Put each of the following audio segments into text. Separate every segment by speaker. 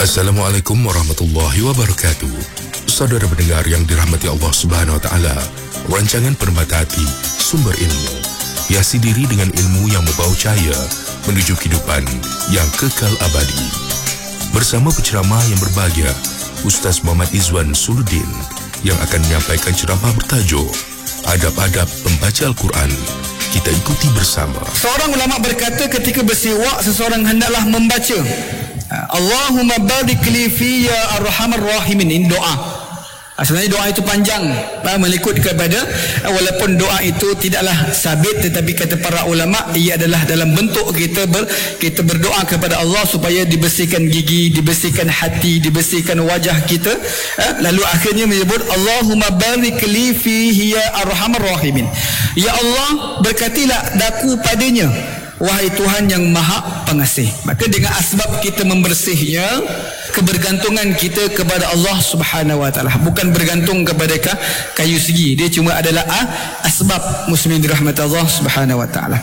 Speaker 1: Assalamualaikum warahmatullahi wabarakatuh. Saudara pendengar yang dirahmati Allah Subhanahu wa taala, rancangan Permata Hati, sumber ilmu, hiasi diri dengan ilmu yang membawa cahaya menuju kehidupan yang kekal abadi. Bersama penceramah yang berbahagia, Ustaz Muhammad Izwan Suluddin, yang akan menyampaikan ceramah bertajuk Adab-adab pembaca Al-Quran. Kita ikuti bersama.
Speaker 2: Seorang ulama berkata ketika bersiwak, seseorang hendaklah membaca Allahumma barik li fi ya arhamar rahimin. Ini doa. Sebenarnya doa itu panjang, mengikut kepada, walaupun doa itu tidaklah sabit, tetapi kata para ulama ia adalah dalam bentuk kita berdoa kepada Allah supaya dibersihkan gigi, dibersihkan hati, dibersihkan wajah kita. Lalu akhirnya menyebut Allahumma barik li fi ya arhamar rahimin. Ya Allah, berkatilah daku padanya, wahai Tuhan yang maha pengasih. Maka dengan asbab kita membersihnya, kebergantungan kita kepada Allah Subhanahu wa taala, bukan bergantung kepada kayu segi. Dia cuma adalah asbab. Muslimin dirahmati Allah Subhanahu wa taala.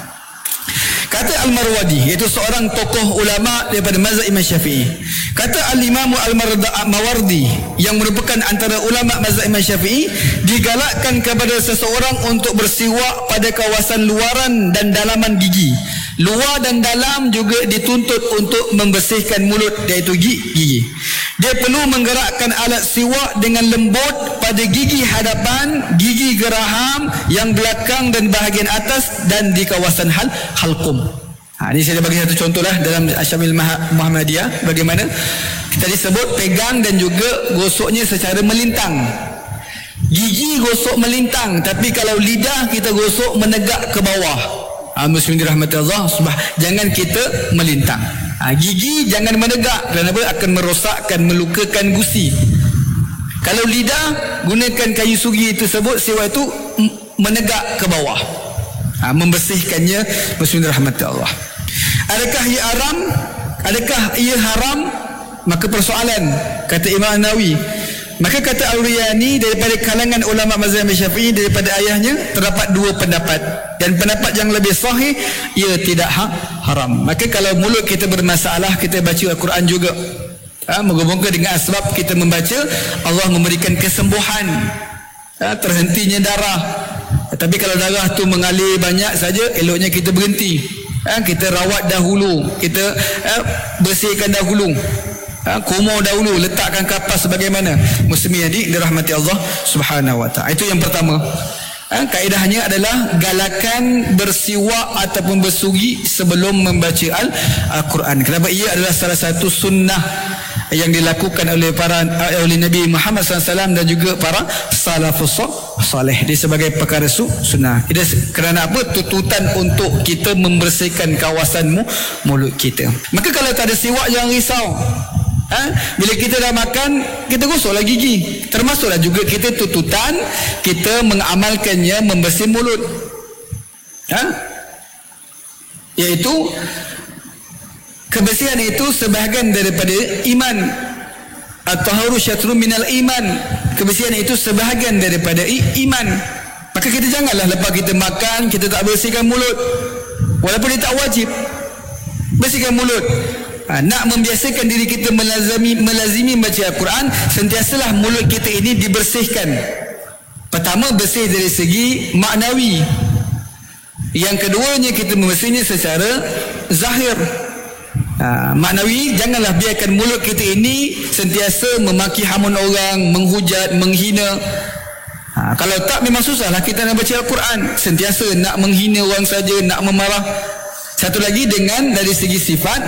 Speaker 2: Kata Al-Marwadi, iaitu seorang tokoh ulama daripada mazhab Imam Syafi'i. Kata Al-Imam Al-Mawardi, yang merupakan antara ulama mazhab Imam Syafi'i, digalakkan kepada seseorang untuk bersiwak pada kawasan luaran dan dalaman gigi. Luar dan dalam juga dituntut untuk membersihkan mulut, iaitu gigi. Dia perlu menggerakkan alat siwak dengan lembut pada gigi hadapan, gigi geraham, yang belakang dan bahagian atas, dan di kawasan halqum. Ini saya bagi satu contohlah dalam Syamil Muhammadiyah, bagaimana kita disebut pegang dan juga gosoknya secara melintang. Gigi gosok melintang, tapi kalau lidah kita gosok menegak ke bawah. Muslim dirahmati Allah, jangan kita melintang. Gigi jangan menegak, kerana akan merosakkan, melukakan gusi. Kalau lidah, gunakan kayu sugi tersebut, siwak itu menegak ke bawah, membersihkannya. Muslim dirahmati Allah. Adakah ia haram? Adakah ia haram? Maka persoalan, kata Imam Nawawi. Maka kata Al-Riyani, daripada kalangan ulama mazhab Syafi'i, daripada ayahnya terdapat dua pendapat, dan pendapat yang lebih sahih, ia tidak haram. Maka kalau mulut kita bermasalah, kita baca Al-Quran juga. Moga-moga dengan asbab kita membaca, Allah memberikan kesembuhan, terhentinya darah. Tapi kalau darah tu mengalir banyak saja, eloknya kita berhenti. Kita rawat dahulu, kita bersihkan dahulu, kumur dahulu, letakkan kapas sebagaimana. Muslimin yang dirahmati Allah Subhanahu wa taala. Itu yang pertama. Kaedahnya adalah galakan bersiwak ataupun bersugi sebelum membaca Al-Quran. Kenapa? Ia adalah salah satu sunnah yang dilakukan oleh Nabi Muhammad SAW dan juga para salafus salih. Dia sebagai perkara sunnah. Kerana apa? Tuntutan untuk kita membersihkan kawasan mulut kita. Maka kalau tak ada siwak, jangan risau. Bila kita dah makan, kita gosoklah gigi. Termasuklah juga kita tuntutan kita mengamalkannya, membersih mulut. Iaitu kebersihan itu sebahagian daripada iman. At-taharu syatrun minal iman. Kebersihan itu sebahagian daripada iman. Maka kita janganlah lepas kita makan, kita tak bersihkan mulut. Walaupun dia tak wajib, bersihkan mulut. Nak membiasakan diri kita melazimi baca Al-Quran, sentiasalah mulut kita ini dibersihkan. Pertama, bersih dari segi maknawi. Yang keduanya, kita membersihnya secara zahir. Maknawi, janganlah biarkan mulut kita ini sentiasa memaki hamun orang, menghujat, menghina. Kalau tak, memang susahlah kita nak baca Al-Quran. Sentiasa nak menghina orang saja, nak memarah. Satu lagi, dengan dari segi sifat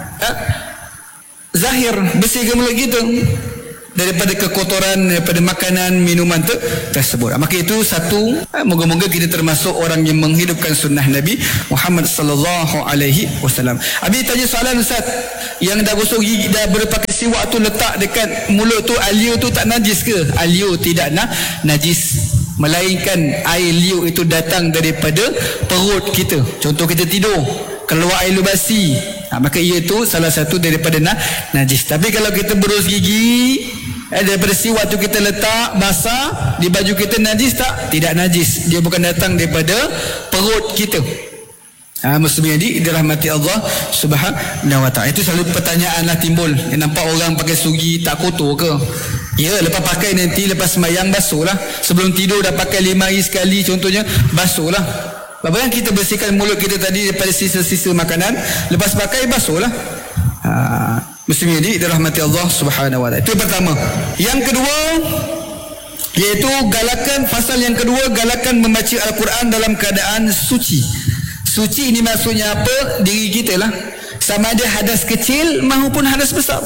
Speaker 2: zahir, bersihkan mulut kita daripada kekotoran, daripada makanan, minuman tersebut. Maka itu satu, moga-moga kita termasuk orang yang menghidupkan sunnah Nabi Muhammad sallallahu alaihi wasallam. Abi tanya soalan, Ustaz, yang dah gosok gigi, dah berpakai siwak tu, letak dekat mulut tu, liur tu tak najis ke? Liur tidak najis, melainkan air liur itu datang daripada perut kita. Contoh, kita tidur, keluar air basi, maka ia itu salah satu daripada najis. Tapi kalau kita berus gigi, daripada siwak tu kita letak basah di baju kita, najis tak? Tidak najis. Dia bukan datang daripada perut kita. Muslimin yang dirahmati Allah Subhanahu wa ta'ala. Itu selalu pertanyaan lah timbul. Nampak orang pakai sugi tak kotor ke? Ya, lepas pakai nanti lepas sembahyang basuh lah. Sebelum tidur dah pakai 5 hari sekali contohnya, basuh lah. Lepas kita bersihkan mulut kita tadi daripada sisa-sisa makanan, lepas pakai basuh lah. Muslimin yang dirahmati Allah Subhanahu wa ta'ala. Itu pertama. Yang kedua, iaitu fasal yang kedua, galakan membaca Al-Quran dalam keadaan suci. Suci ini maksudnya apa? Diri kita lah. Sama ada hadas kecil maupun hadas besar.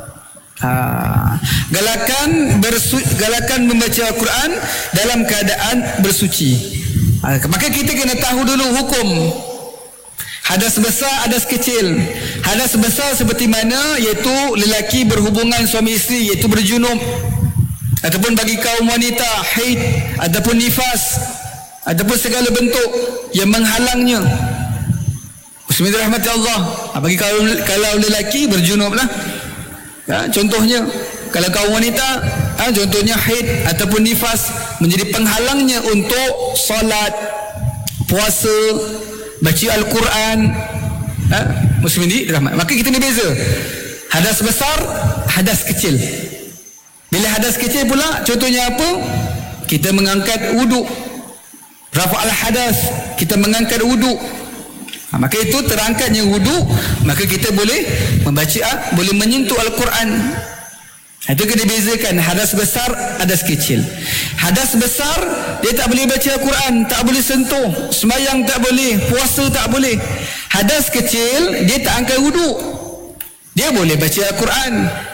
Speaker 2: Galakan membaca Al-Quran dalam keadaan bersuci. Maka kita kena tahu dulu hukum hadas besar, hadas kecil. Hadas besar seperti mana? Iaitu lelaki berhubungan suami isteri, iaitu berjunub, ataupun bagi kaum wanita haid ataupun nifas, ataupun segala bentuk yang menghalangnya. Muslimin rahmati Allah. Bagi kalau lelaki berjunub lah. Contohnya kalau kaum wanita, contohnya haid ataupun nifas menjadi penghalangnya untuk solat, puasa, baca Al-Quran. Muslimin rahmat. Maka kita ni beza. Hadas besar, hadas kecil. Bila hadas kecil pula, contohnya apa? Kita mengangkat wuduk. Rafa'al hadas, kita mengangkat wuduk. Maka itu terangkatnya wuduk, maka kita boleh membaca, boleh menyentuh Al-Quran. Itu kena bezakan hadas besar, hadas kecil. Hadas besar dia tak boleh baca Al-Quran, tak boleh sentuh, sembahyang tak boleh, puasa tak boleh. Hadas kecil dia tak angkat wuduk, dia boleh baca Al-Quran,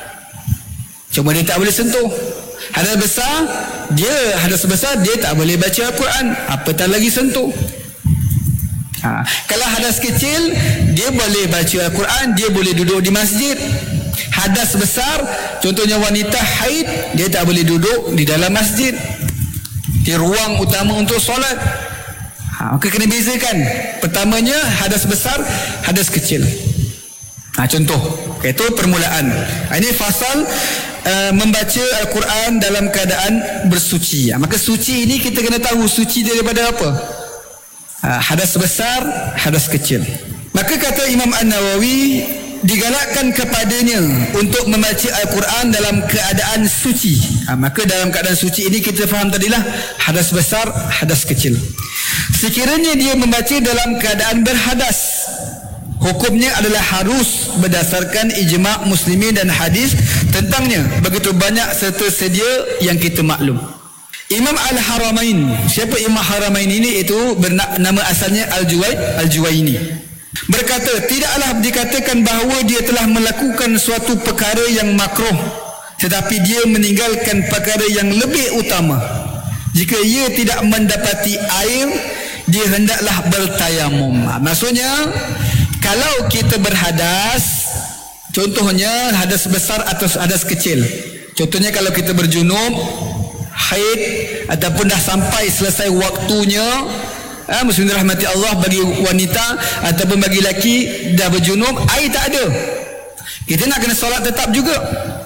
Speaker 2: cuma dia tak boleh sentuh. Hadas besar dia tak boleh baca Al-Quran, apatah lagi sentuh. Kalau hadas kecil, dia boleh baca Al-Quran, dia boleh duduk di masjid. Hadas besar, contohnya wanita haid, dia tak boleh duduk di dalam masjid, di ruang utama untuk solat. Maka kena bezakan. Pertamanya hadas besar, hadas kecil. Contoh, itu permulaan. Ini fasal membaca Al-Quran dalam keadaan bersuci. Maka suci ini kita kena tahu suci daripada apa? Hadas besar, hadas kecil. Maka kata Imam An-Nawawi, digalakkan kepadanya untuk membaca Al-Quran dalam keadaan suci. Maka dalam keadaan suci ini kita faham tadilah hadas besar, hadas kecil. Sekiranya dia membaca dalam keadaan berhadas, hukumnya adalah harus berdasarkan ijma' muslimin dan hadis tentangnya begitu banyak serta sedia yang kita maklum. Imam Al-Haramain, siapa Imam Haramain ini? Itu nama asalnya Al-Juwaini, berkata, tidaklah dikatakan bahawa dia telah melakukan suatu perkara yang makruh, tetapi dia meninggalkan perkara yang lebih utama. Jika ia tidak mendapati air, dia hendaklah bertayamum. Maksudnya, kalau kita berhadas, contohnya hadas besar atau hadas kecil, contohnya kalau kita berjunub, haid, ataupun dah sampai selesai waktunya, muslimin rahmati Allah, bagi wanita ataupun bagi lelaki dah berjunub, air tak ada, kita nak kena solat tetap juga.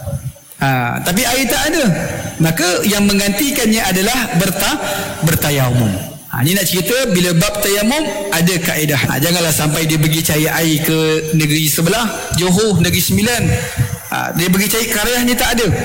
Speaker 2: Tapi air tak ada, maka yang menggantikannya adalah bertayamum. Ini nak cerita bila bab tayamum ada kaedah. Janganlah sampai dia pergi cari air ke negeri sebelah, Johor, Negeri Sembilan, dia pergi cari karayah ni tak ada.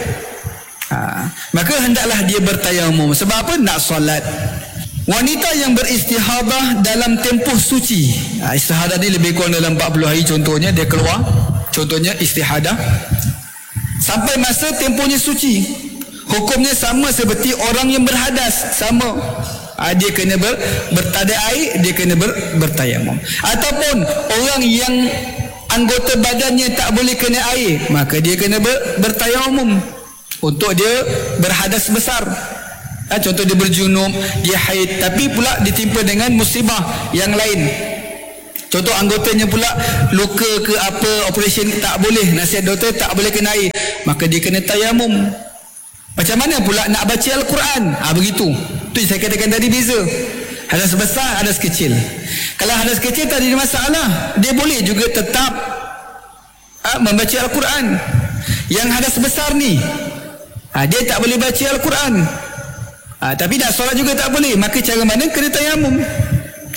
Speaker 2: Maka hendaklah dia bertayamum. Sebab apa? Nak solat. Wanita yang beristihadah dalam tempoh suci, istihadah ni lebih kurang dalam 40 hari contohnya, dia keluar, contohnya istihadah, sampai masa tempohnya suci, hukumnya sama seperti orang yang berhadas, sama. Dia kena bertada air, dia kena bertayamum. Ataupun orang yang anggota badannya tak boleh kena air, maka dia kena bertayamum untuk dia berhadas besar. Contoh dia berjunub, dia haid, tapi pula ditimpa dengan musibah yang lain. Contoh anggotanya pula luka ke apa, operation tak boleh, nasihat doktor tak boleh kena air, maka dia kena tayamum. Macam mana pula nak baca Al-Quran? Begitu. Tu saya katakan tadi beza. Hadas besar, hadas kecil. Kalau hadas kecil tak ada masalah, dia boleh juga tetap membaca Al-Quran. Yang hadas besar ni, dia tak boleh baca Al-Quran, tapi nak solat juga tak boleh. Maka cara mana? Kena tayamum.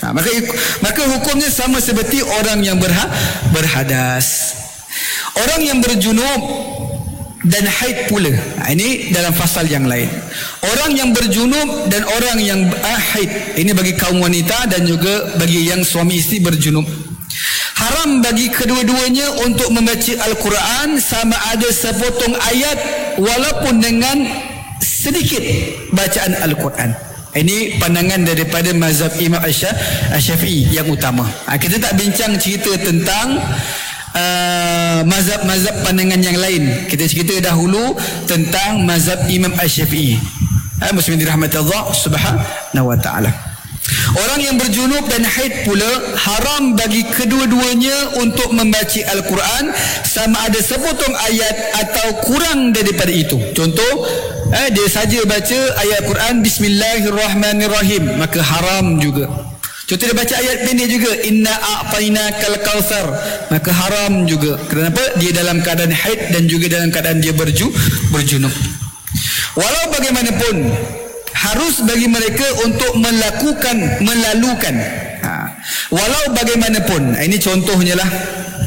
Speaker 2: Maka hukumnya sama seperti orang yang berhadas. Orang yang berjunub dan haid pula. Ini dalam fasal yang lain. Orang yang berjunub dan orang yang haid. Ini bagi kaum wanita dan juga bagi yang suami isteri berjunub. Haram bagi kedua-duanya untuk membaca Al-Quran sama ada sepotong ayat walaupun dengan sedikit bacaan Al-Quran. Ini pandangan daripada mazhab Imam Syafi'i yang utama. Kita tak bincang cerita tentang mazhab-mazhab pandangan yang lain. Kita cerita dahulu tentang mazhab Imam Syafi'i. Muslimin dirahmati Allah Subhanahu wa taala. Orang yang berjunub dan haid pula haram bagi kedua-duanya untuk membaca Al-Quran sama ada sepotong ayat atau kurang daripada itu. Contoh, dia saja baca ayat Quran Bismillahirrahmanirrahim, maka haram juga. Contoh dia baca ayat pendek juga, Inna a'tainakal kautsar, maka haram juga. Kenapa? Dia dalam keadaan haid dan juga dalam keadaan dia berjunub. Walau bagaimanapun harus bagi mereka untuk melalukan. Walau bagaimanapun, ini contohnya lah.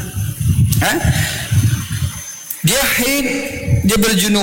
Speaker 2: Dia haid, dia berjunub.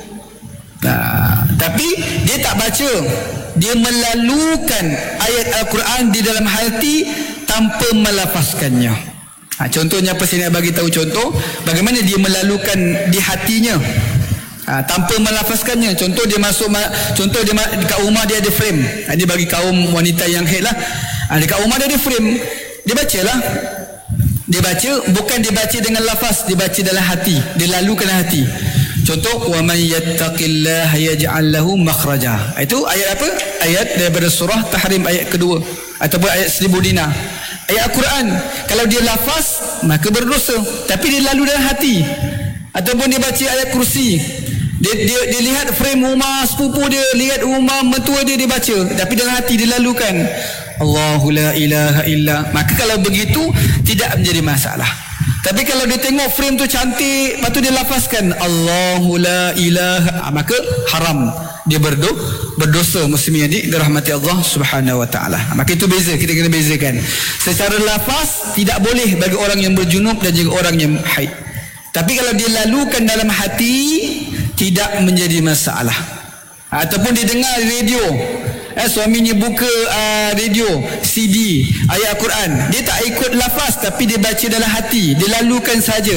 Speaker 2: Tapi dia tak baca. Dia melalukan ayat Al-Quran di dalam hati tanpa melafazkannya. Contohnya apa saya nak bagi tahu contoh bagaimana dia melalukan di hatinya. Tanpa melafazkannya. Contoh dia dekat rumah dia ada frame. Dia bagi kaum wanita yang haid lah. Dekat rumah dia ada frame. Dia bacalah. Dia baca, bukan dia baca dengan lafaz, dia baca dalam hati. Dia lalukan hati. Contoh, wa may yattaqillaha yaj'al lahu makhraja. Itu ayat apa? Ayat daripada surah Tahrim ayat kedua ataupun ayat 1000 dinar. Ayat Al-Quran. Kalau dia lafaz maka berdosa, tapi dia lalu dalam hati. Ataupun dia baca ayat kursi. Dia lihat frame rumah sepupu dia, lihat rumah mentua dia baca, tapi dalam hati dia lalukan Allahu la ilaha illa. Maka kalau begitu tidak menjadi masalah. Tapi kalau dia tengok frame tu cantik, lepas tu dia lafazkan Allahu la ilaha, maka haram. Dia berdosa. Muslimin yang dirahmati Allah Subhanahu wa taala. Maka itu beza, kita kena bezakan. Secara lafaz tidak boleh bagi orang yang berjunub dan juga orang yang haid. Tapi kalau dia lalukan dalam hati, tidak menjadi masalah. Ataupun dia dengar radio, suaminya buka radio CD ayat Al-Quran, dia tak ikut lafaz tapi dia baca dalam hati, dia lalukan saja.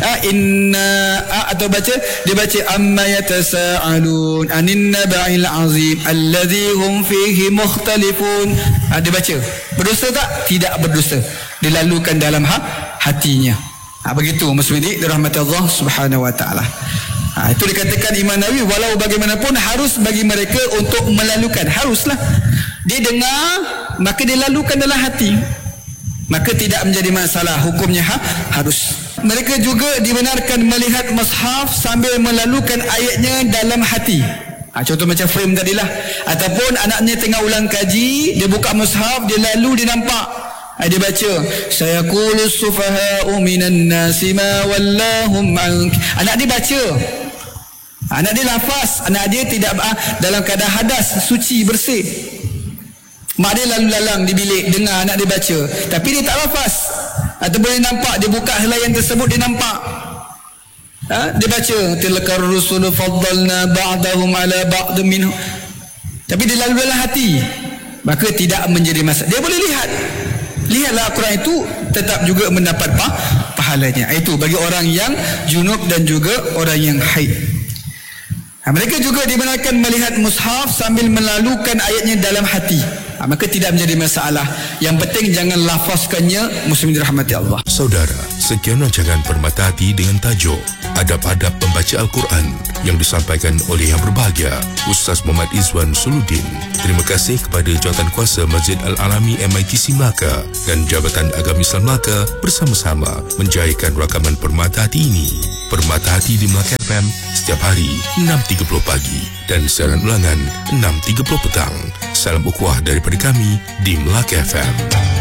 Speaker 2: Atau dia baca amma yatasaalun anin naba'il azim alladhi hum fihi mukhtalifun. Dia baca. Berdosa tak? Tidak berdosa. Dia lalukan dalam hatinya. Begitu muslimin dirahmati Allah Subhanahu wa taala. Itu dikatakan Imam Nawawi, walau bagaimanapun harus bagi mereka untuk melalukan. Haruslah. Dia dengar, maka dia lalukan dalam hati. Maka tidak menjadi masalah. Hukumnya harus. Mereka juga dibenarkan melihat mushaf sambil melalukan ayatnya dalam hati. Contoh macam frame tadilah. Ataupun anaknya tengah ulang kaji, dia buka mushaf, dia lalu, dia nampak. Dia baca sayaqulu sufaha'u minan nasi ma wallahum an. Anak dia baca, anak dia lafaz, anak dia tidak dalam keadaan hadas, suci, bersih. Mak dia lalu lalang di bilik dengar anak dia baca, tapi dia tak lafaz. Ataupun dia nampak, dia buka helaian tersebut, dia nampak, dia baca tilkar rusul faddalna ba'dahum ala ba'd minhum, tapi dia lalu dalam hati, maka tidak menjadi masalah. Dia boleh lihatlah Al-Quran itu, tetap juga mendapat pahalanya. Itu bagi orang yang junub dan juga orang yang haid. Mereka juga dibenarkan melihat mushaf sambil melalukan ayatnya dalam hati. Maka tidak menjadi masalah. Yang penting jangan lafazkannya. Muslimin dirahmati Allah.
Speaker 1: Saudara, sekian rancangan Permata Hati dengan tajuk Adab-adab Pembaca Al-Quran yang disampaikan oleh yang berbahagia Ustaz Muhammad Izwan Suluddin. Terima kasih kepada Jawatankuasa Masjid Al-Alami MITC Melaka dan Jabatan Agama Islam Melaka bersama-sama menjayakan rakaman Permata Hati ini. Permata Hati di Melaka FM setiap hari 6.30 pagi dan siaran ulangan 6.30 petang. Salam ukhuwah daripada kami di Melaka FM.